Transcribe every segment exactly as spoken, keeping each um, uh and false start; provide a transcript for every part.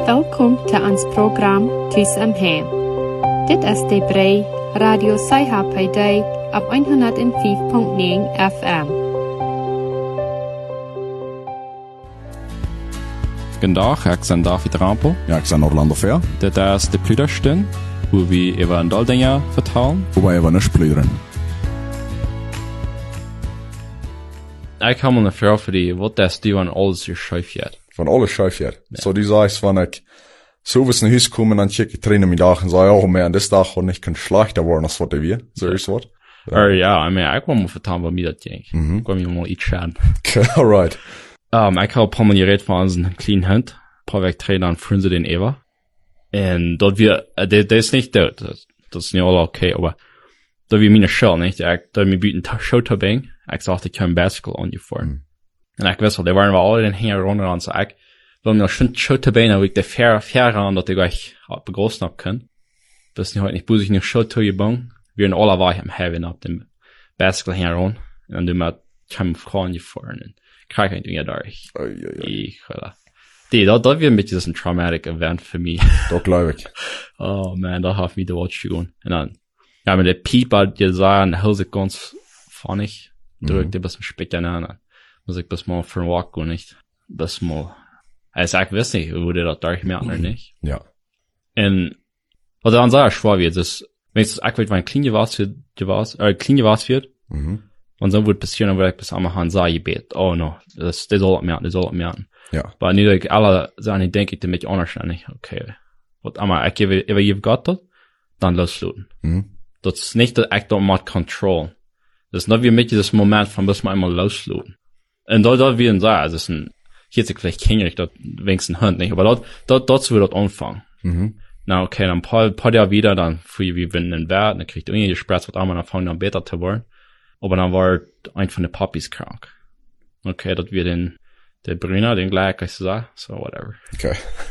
Welkom til ons program Tus om Hem. Dit is de Brei Radio Saiha P D op honderd vijf komma negen F M. Vandaag, ik ben David Rampel. Ja, ik ben Orlando Fair. Dit is de Plüderstund, wo wir über ein Doldinger vertellen. Wo wir über nicht plüdern. Ik heb een vraag voor die, wat is die van alles je schuifjet? Van alles schuifjet. Ja. So, die sagst, wenn ich so was in Haus komme, dann check ich trainen mit Tag und sage, oh man, das Tag hat nicht kein schlechter worden, als was der wir. So ist was. Ja, ja, ich meine, ich will mal vertellen, was mir das denkt. Mhm. Ich will mir mal iets schaden. Okay, alright. Um, ich habe ein paar Mal geredet von unseren kleinen Hund. Ein paar Weg trainen, freuen sie den Eva. Und dort wir, äh, der, der ist nicht dort. Das, das ist nicht alle okay, aber da wir meine Schule, nicht? Ich, da wir bieten Showtabing. Ich sagte, ich kann Basketball an dir vor. Mm. Und ich weiß, da waren wir alle den Hänger runter und so, ich will mir noch schön Showtabing, aber ich der fair, fair ran, dass ich euch begroßen hab können. Das ist nicht heute nicht, muss ich nicht Showtabing. Wir in aller Wahrheit am Heaven ab dem Basketball Hänger ran. Und dann kann man Frauen dir vor. Und krieg ich irgendwie da. Ich, ich, Die, da, da wird mit diesem traumatic Event für mich. Da glaube ich. Oh man, da hab ich wieder was zu tun. Und dann, ja, mit der Pieper, die sagen, da ist ganz funnig. Drückt ein bisschen später an. Muss ich bis mal für einen Walk gehen, nicht? Bis mal. Also ich weiß nicht, wo der das durchmerken oder nicht. Ja. Und, was er dann sagt, schwer wird, das, wenn es eigentlich, wenn ein kleiner was wird, äh, kleiner was wird, mhm. und so wird passieren, dann wird ich bis am Hand sagen, ich bete, oh no, das, das soll das merken, das soll das merken. Ja. Aber nicht, alle sagen, ich denke, ich bin mich anders an, okay. Und einmal, ich gebe, wenn ich Gott das, dann losluden. Mhm. Das ist nicht, dass ich da mal Control. Das ist nicht wie mit dieses Moment von, bis man einmal losluden. Und dort, dort, wie ein sagen, also, es ist ein, hier ist vielleicht kennlich, dort, wenigstens Hund nicht, aber dort, dort, dort wird das anfangen. Mhm. Na, okay, dann paar, paar Jahre wieder, dann, für wie wenn ein Wert, dann kriegt irgendwie Spaß, was einmal, dann fangen dann besser zu werden. Aber dann war ein von den Puppies krank. Okay, das wird den, der Brüner, den gleich, ich sag, so, whatever. Okay.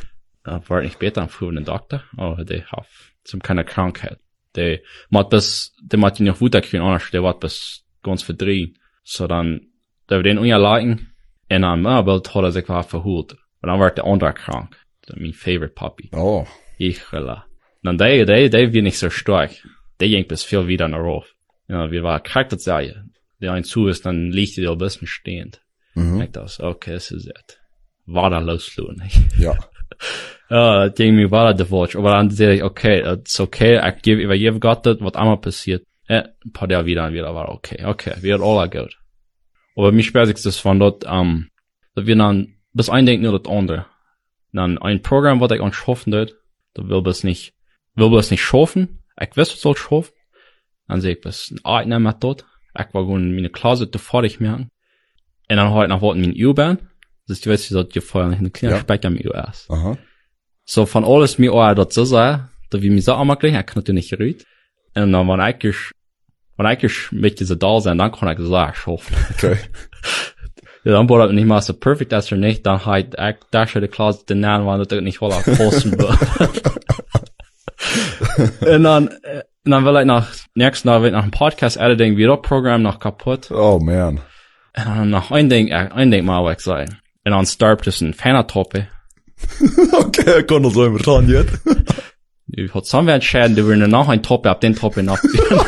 Da war nicht besser, dann früher den Doktor, aber der hat zum keiner Krankheit. Der macht bis, der macht ihn noch Wutter kriegen, anders, der war bis ganz verdreht. So dann, der wird den ungerleiten, und dann, ja, weil hat er sich war verholt. Und dann war der andere krank. Der mein favorite Puppy. Oh. Ich, rela. Dann der, der, der wird nicht so stark. Der ging bis viel wieder nach rauf. Ja, wir waren krank, das sei, der ein zu ist, dann liegt der ein bisschen stehend. Mhm. Ich dachte, okay, das ist es. War da loslohn, Ja. Ja, das ging mir war der Watch. Aber dann sehe ich, okay, das ist okay, ich gebe, über jedem Gott das, was einmal passiert. Ja, ein paar Jahre wieder, wieder war okay, okay, wird all gut. Aber mich sperrt sich das von dort, ähm, dass wir dann, bis ein denkt nur das andere. Dann ein Programm, was ich an schaffen wird, da will das nicht, will das nicht schaffen. Ich weiß, was soll schaffen. Dann sehe ich, was ein Eigner mit dort. Ich war gut in meine Klasse, da fahre ich merken. Und dann heute noch wollten wir in U-Bahn. Das ist, du weißt, ich vorher nicht eine kleine ja. Specker im U S. Aha. So, von alles mir auch dort so sein, da wie mir so einmal gleich, ich kann natürlich nicht rühren. Und dann, wenn eigentlich, wenn eigentlich mit dieser da sein, dann kann ich sagen, schaffen. Okay. Ja, dann wurde das nicht mal so perfekt, als er nicht, dann halt, ich, da schon die Klasse, den Namen war, dass ich nicht voll auf posten wird. Und dann, und dann will ich nach, nächsten Tag, nach dem Podcast-Editing, wieder Programm noch kaputt. Oh, man. Und dann noch ein Ding, ein Ding mal weg sein. Und dann starb das ein Fanertoppe. Okay, ich kann das so immer dran jetzt. Ich hat zusammen entscheiden, die würden noch ein Toppe ab den Toppe nachziehen.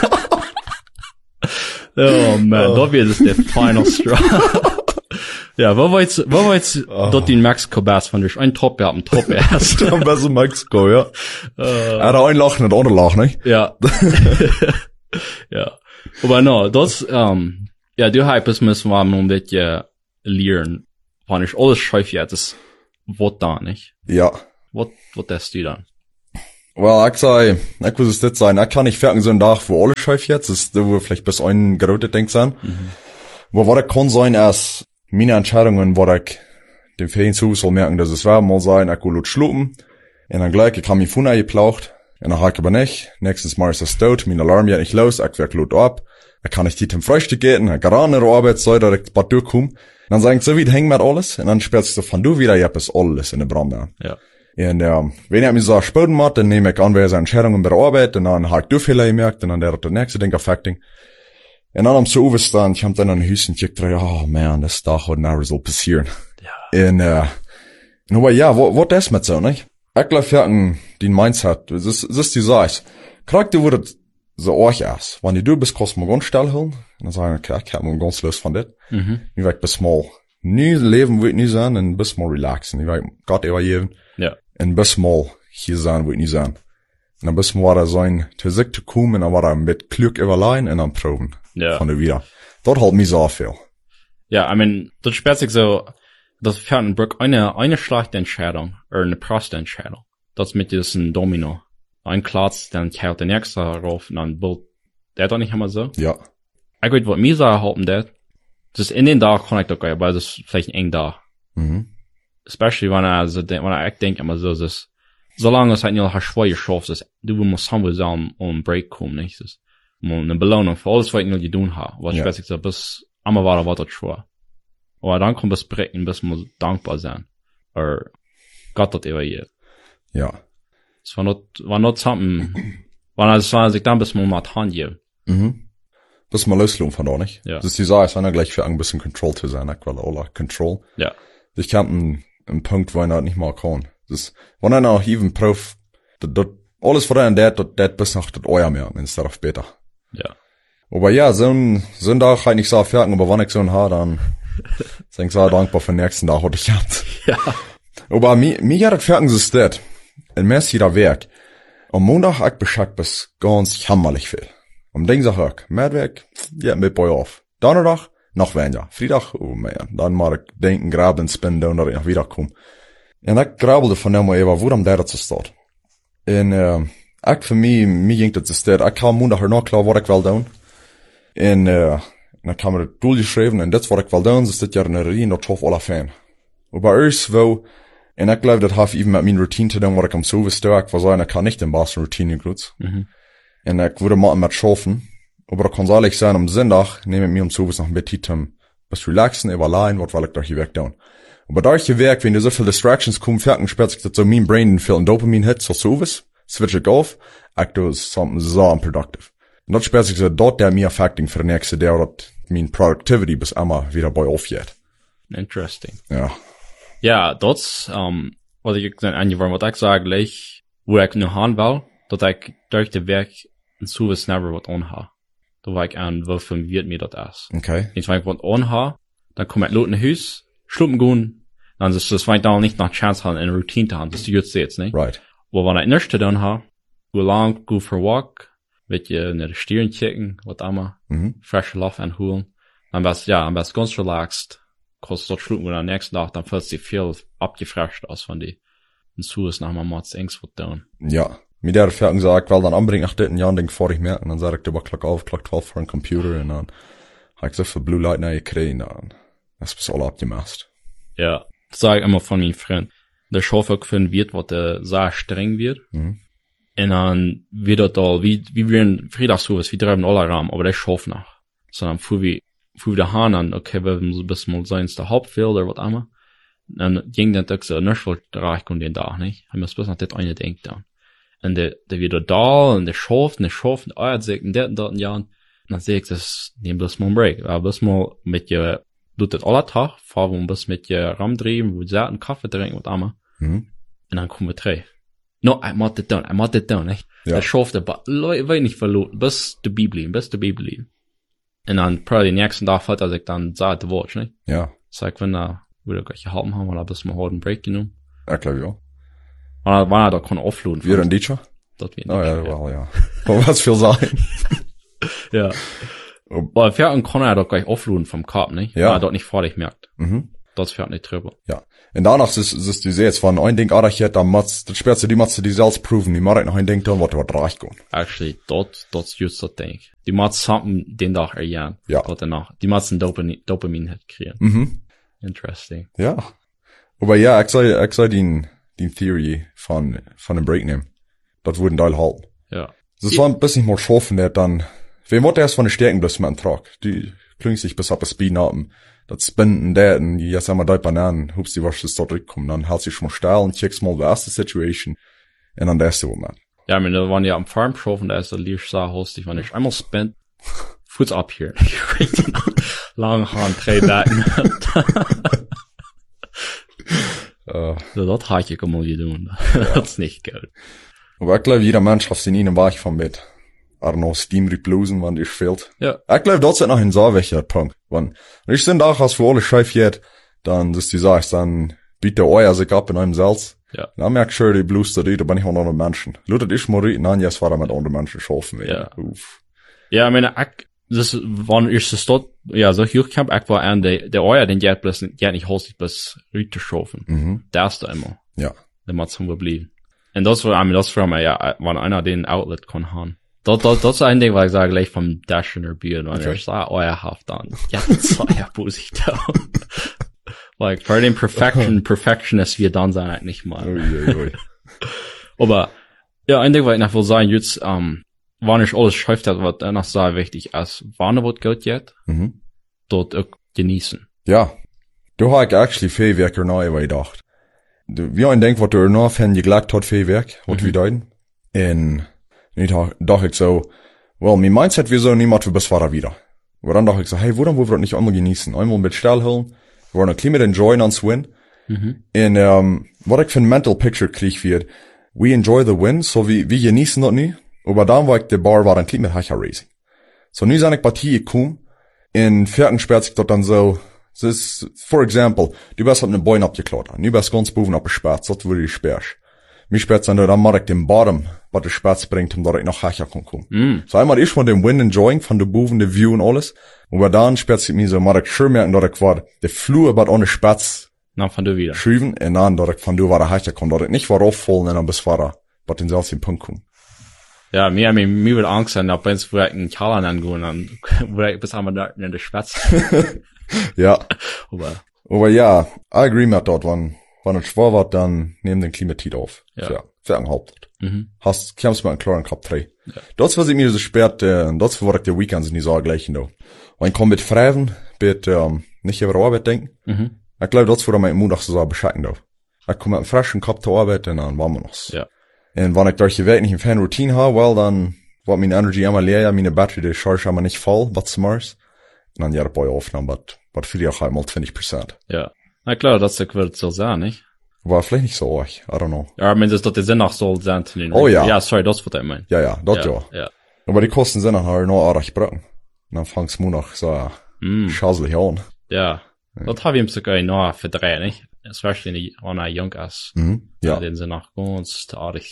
Oh man, oh. Da wird es der Final Straw. Ja, wo war jetzt, wo war jetzt oh. Dort in Mexiko Bass von dir? Ein Toppe ab dem Toppe erst. Am besten Mexiko, ja. Uh, er hat ein Lachen und andere Lachen, nicht? Ja. Ja. Aber no, das, ähm, ja, du hypes müssen wir mal ein bisschen lernen. Wenn ich alles schreibe jetzt, das, was da, nicht? Ja. Was, was das du dann? Well, ich sei, ich muss es nicht sein, ich kann nicht fertig so einen Tag, wo alles schreibe jetzt, das ist, wo vielleicht bis ein gerötet Ding sein. Mhm. Wo was ich kann sein, erst meine Entscheidungen, wo ich dem Ferien zu soll merken, dass es war mal sein, ich will laut schlupen. Und dann gleich, ich habe mich von geplaucht. Und dann habe ich aber nicht. Nächstes Mal ist es tot, mein Alarm geht nicht los, ich werk laut ab. Dann kann ich die zum Frühstück gehen, ich gehe an der Arbeitszeit, dass ich bald durchkomme. Und dann sagen sie, so wie hängt mit alles. Und dann sperrt sich so von du wieder, ich hab es alles in der Brand. Ja. Und ja, wenn er mir so spüren macht, dann nehme ich an, wer seine Entscheidungen bei der Arbeit, und dann habe ich Durchfehler gemerkt, und dann der der nächste Ding affecting. Und dann am so overstand, ich hab dann an den Hüsten gekriegt, oh man, das Tag hat never so passieren. Ja. Und, äh, aber ja, was ist mit so, nicht? ich glaube, fertig, die Mindset, das ist, das ist die Sache. Charakter wurde so euch erst. Wenn du bist, kannst du mal ganz still hören. Dann sagen, okay, ich hab mal ganz Lust von das. Mhm. Ich werd bis mal nie leben, will ich nie sein, und bis mal relaxen. Ich werd Gott evaluieren. Ja. Und bis mal hier sein, will ich nie sein. Und dann bis mal da sein, zu sich zu kommen, und dann war er mit Glück überlein und dann proben. Ja. Von der wieder. Dort halt mich so viel. Ja, I mean, das sperrt sich so, das Fernsehbrück eine, eine schlechte Entscheidung, oder eine proste Entscheidung. Das mit diesem Domino. Ein Platz, dann kehrt der nächste rauf, und dann will, der doch nicht immer so. Ja. Ich weiß, was mir sagen, halten das. Das ist in den Tag kann ich doch gar nicht, weil das ist vielleicht ein eng da. Mhm. Especially wenn er, also, wenn er, ich denke immer so, das, solange es halt nicht noch schwer geschafft ist, du musst haben wir sagen, um einen Break kommen, nicht? Das, um eine Belohnung für alles, was ich noch getan habe. Was Ja. ich so, bis, einmal war, war das schwer. Aber dann kommt das Brechen, bis man dankbar sein. Oder Gott hat evaluiert. Ja. Es war not, war not something, wenn er, wenn er sich dann bis man mal Hand gibt. Mhm. Bis mal loslaufen von da, nicht? Ja. Das ist die Sache, es war gleich für ein bisschen Control zu sein, ich will auch Control. Ja. Ich kann einen, einen Punkt, wo er nicht mal kann. Das, wenn er noch even Prof, dat, dat, alles, was er in der, dat, dat bis nach das Euer mehr, instead of später. Ja. Aber ja, so ein, so ein Tag kann ich so fertig, aber wenn ich so einen habe, dann, bin ich so dankbar für den nächsten Tag, was ich hab. Ja. Aber mir, mir hat das fertig ist das. Ein Mess jeder Werk. Am Montag, ich beschackt bis ganz jammerlich viel. Am Dienstag auch, mehr Werk, ja, mit bei auf. Donnerstag, noch weniger. Freitag, oh man, dann mal ich denken, graben, spinnen, dann noch wiederkommen. Und ich grabelte von dem mal eben, wo am der zu steht. Und, äh, ich für mich, mir ging das zu steht, ich kam Montag noch klar, was ich will tun. Und, äh, dann kam mir das durchgeschrieben, und das, was ich will tun, ist das ja eine Rien, das hoffe alle Fan. Und bei uns, wo, und ich glaube, das hat eben mit meiner Routine zu tun, was ich am Service tue, ich war ich kann nicht den Boston Routine gut. Mhm. Und ich würde mal mit schaffen. Aber da kann es ehrlich sein, am Sonntag nehme ich mir am Service noch ein bisschen Zeit, um was relaxen, überleihen, was will ich da hier weg tun. Aber da ich hier weg, wenn du so viele Distractions kommen, fertig, sperrt sich das so mein Brain viel Dopamin-Hit zur Service, switch ich auf, ich do something so unproductive. Und das sperrt sich so dort, der mir affecting für den nächsten, der dort mein Productivity bis einmal wieder bei aufgeht. Interesting. Ja. Ja, das, ähm, was ich dann angeworfen, was ich sage, gleich, wo ich noch haben will, dass ich durch den Weg in Service never was anhabe. Da war ich an, wofür wird mir das ist. Okay. Wenn ich was anhabe, dann komme ich in Haus, schluppen gehen, dann ist das weiter dann nicht nach Chance haben, eine Routine zu haben, das ist die jetzt jetzt, nicht? Right. Aber wenn ich nichts dann habe, go lang, go for a walk, wird je in der Stirn checken, was immer, Mhm. frische Luft anholen, dann wär's, ja, dann wär's ganz relaxed, kannst dort schluppen und am nächsten Tag, dann fühlst du dich viel abgefresht aus von die, und so ist nach mal Mats Angst wird down. Ja. Mit der Fertig sagt, weil dann anbringen, ach, den Jahren, denk vor ich mehr, und dann sag ich, du klick auf, klick zwölf vor den Computer, und dann, hab ich so viel Blue Light nahe gekriegt, dann, das ist all abgemacht. Ja, das sag ich immer von meinen Freunden. Der Schaufelk finden wird, was der sehr streng wird. Mhm. Und dann wird das da, wie, wie wir in Freitagshof, wie treiben alle Rahmen, aber der schafft noch. Sondern fuhr wie, fuhr wieder hin, dann, okay, wir müssen bis mal sein, der Hauptfeld oder was immer. Dann ging dann doch so, nicht wohl reich und den da, nicht? Haben wir es bis nach das eine denkt dann. Und der, der wieder da, und der schafft, und der schafft, und euer sagt, und der, und dort, ja, und dann sag ich, das, nehm bloß mal einen Break. Aber bloß mal mit ihr, tut das alle Tag, fahr wo bis mit ihr Ram drehen, wo sie einen Kaffee trinken, was immer. Mhm. Und dann kommen wir drei. No, I must it down, I must it down, nicht? Ja. Der schafft aber, Leute, will nicht verloren, bis der Bibel, bis der Bibel. Und dann, probably den nächsten Tag fällt er sich dann, sagt der Wort, nicht? Ja. Sag, wenn er, wieder gleich gehalten haben, oder bis wir heute einen Break genommen. Ja, klar, ja. Und dann war er da kein Offload. Wir ein Teacher? Das wird Oh nicht. ja, well, ja. Aber was viel sein? Ja. Aber fährt kann er doch gleich offloaden vom Korb, nicht? Ja. Weil er dort nicht fertig merkt. Mhm. Das fährt nicht drüber. Ja. Und danach ist, ist die jetzt von ein Ding, ah, hier, da machst, das sperrst du, die machst du die selbst proven, die machst noch ein Ding tun, was du reich gehen. Actually, dort, dort just das Ding. Die macht something den Tag erjahren. Ja. Dort danach. Die macht ein Dopamin, Dopamin hat kreieren. Mhm. Interesting. Ja. Aber ja, ich sei, ich sei die, die Theory von, von dem Break nehmen. Das würden Teil halten. Ja. Das war ein bisschen mal schaffen, der dann, wer wollte erst von den Stärken bloß mal einen Trag. Die klingt sich bis ab das Speed haben. Das Spinnen, der, und jetzt einmal drei Bananen, hupst die was das dort rückkommen, dann halt sich mal steil und checkst mal die erste Situation, und dann der erste Moment. Ja, ich meine, da waren ja am Farm Show, und da ist der Liers sah, hostig, wenn ich einmal spend, Fuß ab hier. Lang Hand, drei Daten. Uh, so, das habe ich mal getan. Das ist nicht gut. aber ich glaube, jeder Mensch hat in ihnen Weg vom Bett. Aber noch Steam Replosen, wenn dich fehlt. Ja. Ich glaube, das ist noch ein sehr wichtiger Punkt. Wenn ich sind auch, als für alle Schreif geht, dann, dass du sagst, dann bitte euer sich ab in einem Salz. Ja. Dann merk ich schon, die Blues da, da bin ich auch noch ein Menschen. Lutet ich mal reden, dann jetzt war er mit anderen Menschen schaffen. Ja. Uff. Ja, ich meine, ich, das, wann ich das dort, ja, so ich hab, ich war an der, der Euer, den geht bloß, geht nicht holstig bis Rüte schaffen. Mhm. Der ist da immer. Ja. Der macht zum geblieben. Und das war, I mean, das war mir, ja, wann einer den Outlet kann haben. Das, das, das ist ein Ding, was ich sage, gleich vom Dasher Bier, wenn Okay. ich sage, euer Haft dann. Ja, das war ja busig da. Like, für den Perfection, Perfectionist wir dann sein eigentlich mal. Ui, ui, ui. Aber, ja, ein Ding, was ich noch will sagen, jetzt, ähm, wann ich alles schreibt hat, was noch sehr wichtig ist, wann wird gut geht, Mhm. dort auch genießen. Ja. Du hast actually Fähwerk neu gedacht. Du, wie ein Denk, was du noch fan geglaubt hat, Fähwerk, was Mhm. wir deuten. Und, nicht dachte ich so, well, mein Mindset wir so niemand für bis Fahrer wieder. Aber dann dachte ich so, hey, wo dann wollen wir das nicht einmal genießen? Einmal mit Stellhüllen, wir wollen ein bisschen mit enjoyen ans Win. Mhm. Und, ähm, was ich für ein Mental Picture krieg wird, we enjoy the win, so wie, wir genießen das nie. Aber dann war ich, der Bar war ein bisschen mit Hacher Racing. So, nu sind ich Partie gekommen, in vierten sperrt sich dort dann so, das ist, for example, du bist halt eine Bein abgeklaut, du bist ganz boven abgesperrt, das würde ich sperrst. Mich sperrt dann, dann mach ich den Bottom, was der Sperz bringt, um dort ich noch Hacher kann kommen. Mm. So einmal ich von dem Win enjoying, von der boven, der View und alles, aber dann sperrt sich mir so, mach ich schön merken, dort ich war, der Flur, was ohne Sperz, Na, von du wieder. schrieben, und dann dort ich von du war der Hacher kommt, dort ich nicht war auffallen, und dann bis war er, was den selbst Punkt kommen. Ja, mir, mir, mir wird Angst sein, ob wenn's wo ich einen Kerl angehen, dann, wo ich bis einmal da in der Schwätz. Ja. Aber, Aber ja, I agree mit dort, wenn, wenn es schwer wird, dann nehmen den Klimatit auf. Ja. Ja. Für ein Haupt. mhm. Hast, kommst mit einem klaren Cup drei. Ja. Das, was ich mir so spät, äh, das, wo ich die Weekends nicht so gleich, da. Und ich komm mit Fragen, mit, ähm, nicht über Arbeit denken. Mhm. Ich glaube, das, wo mein Montag so bescheiden darf. Ich komm mit einem frischen Cup zur Arbeit, und dann waren wir noch. Ja. Und wenn ich durch die Welt nicht eine Fan-Routine habe, well, dann wird meine Energy einmal leer, meine Battery, die Charge einmal nicht voll, was smart. Und dann ja, ein paar Aufnahmen, was, was für die auch einmal zwanzig Prozent. Ja. Na klar, das wird so sein, nicht? War vielleicht nicht so arg, I don't know. Ja, aber wenn das dort der Sinn nach soll sein, zu nehmen. Oh ja. Ja, sorry, das wird ich meinen. Ja, ja, das ja. Ja. Ja. Aber die Kosten sind nachher noch arg brücken. Und dann fangst du noch so Mm. schaselig an. Ja. Das habe ich ihm sogar noch verdreht, nicht? Especially when I young ist. Mhm. Ja. Den sind auch ganz artig.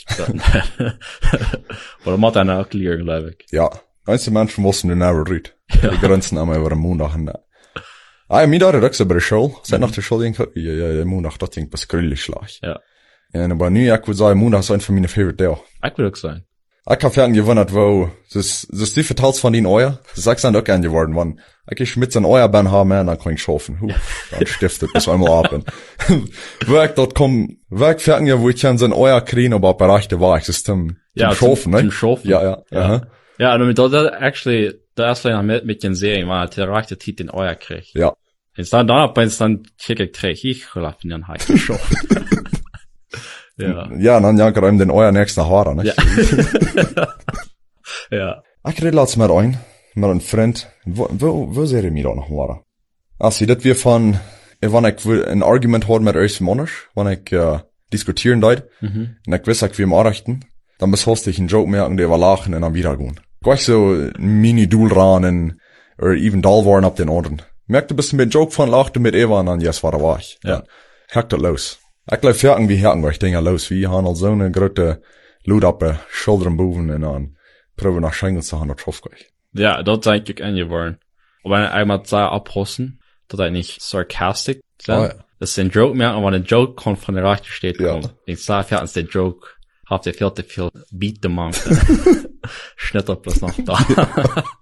Oder macht einer auch clear, glaube ich. Ja. Einzelne Menschen wussten den never read. Ja. Die Grenzen einmal über den Montag und da. Ah, ja, mir da das bei der Schule. Seit nach der Schule, ja, ja, ja, Montag, das Ding, was grillig schlag. Ja. Und aber nu, ich würde sagen, Montag ist ein von meinen Favorite Day. Ich will auch sein. Ich hab fertig gewundert, wo, das, das die vertals von den Euer, das sagst du dann auch gern geworden, wann, ich mit so einem Euerband haben, dann kann ich schaffen, huh, dann stiftet das einmal ab. Wo ich dort komm, wo ich fertig, ja, wo ich dann so ein Euer kriegen, aber auch bereichte war ich, das zum, Ja, zum Schaffen, ne? Zum Schaffen. Ja, ja, Ja. aha. Ja, und mit das, actually, da ist vielleicht mit, mit den Serien, weil der reichte Tit den Euer kriegt. Ja. Jetzt dann, dann, wenn es dann, check ich, krieg ich, gelaufen, in den Heik geschaffen. Ja. Ja, und dann janker ihm den Euer nächsten Haare, ne? Ja. Ja. Ich rede letztes Mal ein, mit einem Freund, wo, wo, wo sehe ich mir da noch mal? Also, das wir von, wenn ich ein Argument hatte mit euch Monat, wenn ich, äh, diskutieren deut, Mhm. und ich weiß, ich will im Arachten, dann besost ich einen Joke merken, der war lachen und dann wieder gehen. Gleich so Mini-Duel ran, oder even Dall waren ab den anderen. Merkte ein bisschen mit Joke von lachte mit Eva und dann, yes, war da war ich. Ja. Hackt das los. Ich glaub, fertig wie herken, weil ich denke, los, wie haben halt so eine große Loot ab, äh, Schultern boven und dann probieren nach Schengen zu haben, das schafft gleich. Ja, dat denk ik angeworden. Aber wenn einmal sagen abhossen, dat er nicht sarcastic sein. Oh, ja. Das ist ein Joke mehr, aber ein Joke kommt von der rechten steht Ja. kommt. Ich sage, ja, der Joke, habt ihr viel zu viel Beat the Monk. Schnitter bloß noch da.